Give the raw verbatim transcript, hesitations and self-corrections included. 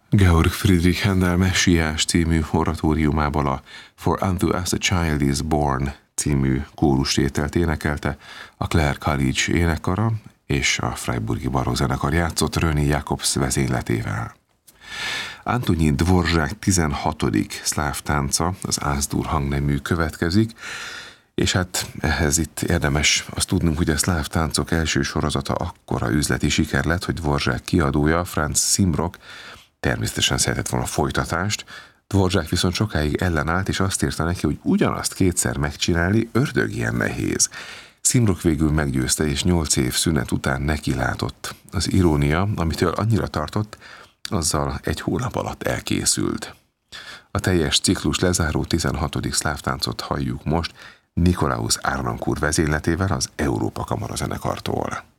Georg Friedrich Händel Messiás című oratóriumából a For Unto Us a Child is Born című kórustételt énekelte a Clare College énekkara és a Freiburgi Barózenekar játszott Röni Jakobs vezényletével. Antonín Dvorzsák tizenhatodik szláv tánca, az Ász-dur hangnemű következik, és hát ehhez itt érdemes azt tudnunk, hogy a szláv táncok első sorozata akkora üzleti siker lett, hogy Dvorzsák kiadója, Franz Simrock természetesen szeretett volna folytatást. Dvorzsák viszont sokáig ellenállt, és azt írta neki, hogy ugyanazt kétszer megcsinálni ördög ilyen nehéz. Simrock végül meggyőzte, és nyolc év szünet után nekilátott. Az irónia, amitől annyira tartott, azzal egy hónap alatt elkészült. A teljes ciklus lezáró tizenhatodik szlávtáncot halljuk most Nikolaus Arnoncourt vezényletével az Európa Kamarazenekartól.